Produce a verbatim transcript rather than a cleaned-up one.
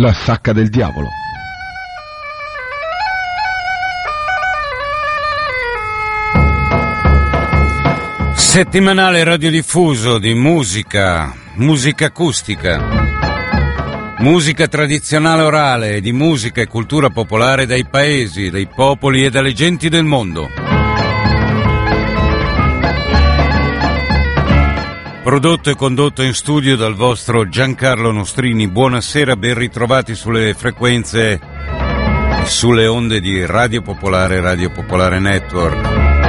La sacca del diavolo. Settimanale radiodiffuso di musica, musica acustica, musica tradizionale orale e di musica e cultura popolare dai paesi, dai popoli e dalle genti del mondo. Prodotto e condotto in studio dal vostro Giancarlo Nostrini. Buonasera, ben ritrovati sulle frequenze e sulle onde di Radio Popolare, Radio Popolare Network.